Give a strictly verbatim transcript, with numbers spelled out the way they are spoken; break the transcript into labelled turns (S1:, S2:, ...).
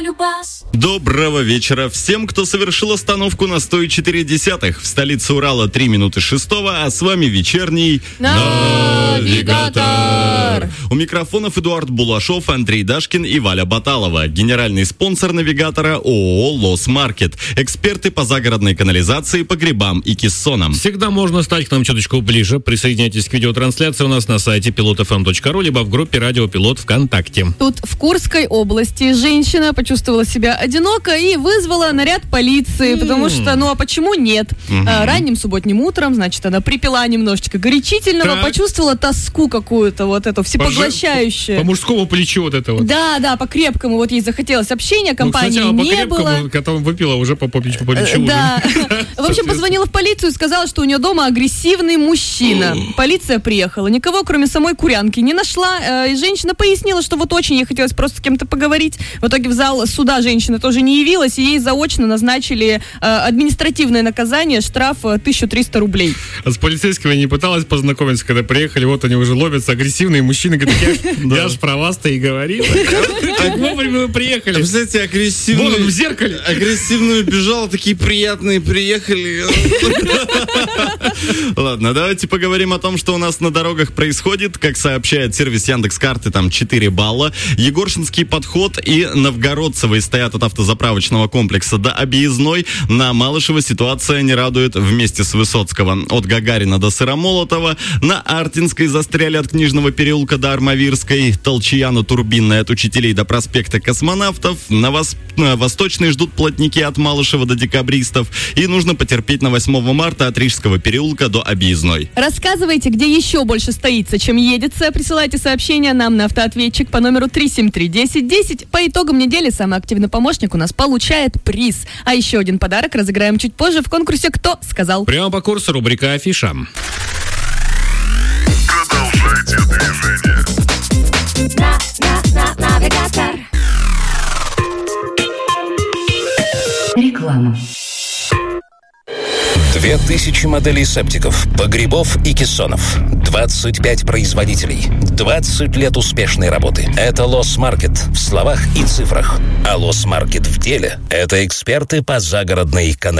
S1: Любас.
S2: Доброго вечера всем, кто совершил остановку на сто четыре десятых. В столице Урала три минуты шестого, а с вами вечерний
S1: Навигатор.
S2: У микрофонов Эдуард Булашов, Андрей Дашкин и Валя Баталова. Генеральный спонсор Навигатора ООО «Лос Маркет». Эксперты по загородной канализации, погребам и кессонам.
S3: Всегда можно стать к нам чуточку ближе. Присоединяйтесь к видеотрансляции у нас на сайте пилот эф эм точка ру, либо в группе «Радио Пилот» ВКонтакте.
S4: Тут в Курской области женщина почувствовала себя одиноко и вызвала наряд полиции, mm. потому что, ну а почему нет? Mm-hmm. А, ранним субботним утром, значит, она припила немножечко горячительного, так. почувствовала тоску какую-то, вот эту всепоглощающую.
S3: По, по мужскому плечу вот это вот.
S4: Да, да, по крепкому, вот ей захотелось общения, компании
S3: ну, кстати, а
S4: не
S3: по
S4: было.
S3: Потом выпила уже по, по, по плечу.
S4: Да. В общем, позвонила в полицию и сказала, что у нее дома агрессивный мужчина. Полиция приехала, никого, кроме самой курянки, не нашла. И женщина пояснила, что вот очень ей хотелось просто с кем-то поговорить. В итоге в зал суда женщина тоже не явилась, и ей заочно назначили э, административное наказание, штраф тысяча триста рублей.
S3: А с полицейскими не пыталась познакомиться, когда приехали, вот они уже ломятся, агрессивные мужчины, говорят, я ж про вас-то и говорил. Так вовремя вы приехали.
S2: Представляете, агрессивные...
S3: Вон он в зеркале.
S2: Агрессивно убежал, такие приятные приехали. Ладно, давайте поговорим о том, что у нас на дорогах происходит. Как сообщает сервис Яндекс.Карты, там четыре балла. Егоршинский подход и Новгородцевый стоят от автозаправочного комплекса до Объездной. На Малышево ситуация не радует вместе с Высоцкого. От Гагарина до Сыромолотова. На Артинской застряли от Книжного переулка до Армавирской. Толчияно-Турбинная от Учителей до проспекта Космонавтов. На, вос... на Восточной ждут плотники от Малышева до Декабристов. И нужно потерпеть на восьмого марта от Рижского переулка до Объездной.
S4: Рассказывайте, где еще больше стоится, чем едется. Присылайте сообщения нам на автоответчик по номеру три семь три десять десять. По итогам недели самый активный помощник у нас получает приз. А еще один подарок разыграем чуть позже в конкурсе «Кто сказал?».
S3: Прямо по курсу рубрика «Афиша».
S1: Продолжайте движение. На, на, на, навигатор.
S5: Реклама.
S6: Две тысячи моделей септиков, погребов и кессонов. двадцать пять производителей. двадцать лет успешной работы. Это Лос Маркет в словах и цифрах. А Лос Маркет в деле – это эксперты по загородной канализации.